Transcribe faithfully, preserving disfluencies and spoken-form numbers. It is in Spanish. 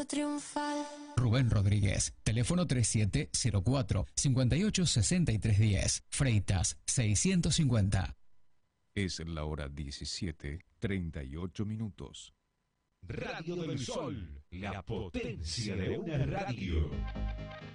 canto triunfal. Rubén Rodríguez, teléfono treinta y siete cero cuatro, cincuenta y ocho sesenta y tres diez, Freitas seiscientos cincuenta. Es la hora diecisiete, treinta y ocho minutos. Radio del Sol, la potencia de una radio.